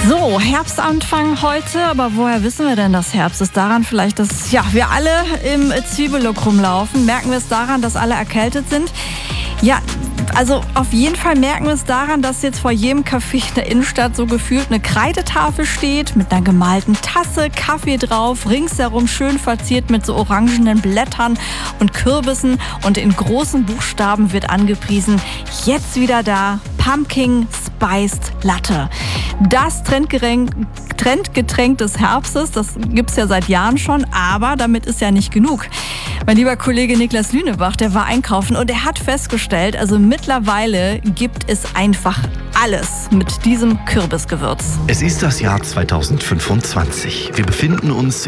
So, Herbstanfang heute, aber woher wissen wir denn, dass Herbst ist? Daran vielleicht, dass wir alle im Zwiebellook rumlaufen. Merken wir es daran, dass alle erkältet sind? Ja, also auf jeden Fall merken wir es daran, dass jetzt vor jedem Café in der Innenstadt so gefühlt eine Kreidetafel steht mit einer gemalten Tasse, Kaffee drauf, ringsherum schön verziert mit so orangenen Blättern und Kürbissen und in großen Buchstaben wird angepriesen, jetzt wieder da, Pumpkin Spiced Latte. Das Trendgetränk des Herbstes, das gibt's ja seit Jahren schon, aber damit ist ja nicht genug. Mein lieber Kollege Niklas Lünebach, der war einkaufen und er hat festgestellt, also mittlerweile gibt es einfach alles mit diesem Kürbisgewürz. Es ist das Jahr 2025. Wir befinden uns